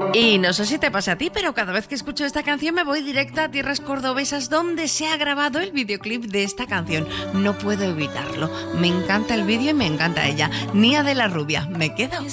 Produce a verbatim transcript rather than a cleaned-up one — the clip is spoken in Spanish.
Y no sé si te pasa a ti, pero cada vez que escucho esta canción me voy directa a tierras cordobesas donde se ha grabado el videoclip de esta canción. No puedo evitarlo. Me encanta el vídeo y me encanta ella. Nia de la Rubia. Me quedo.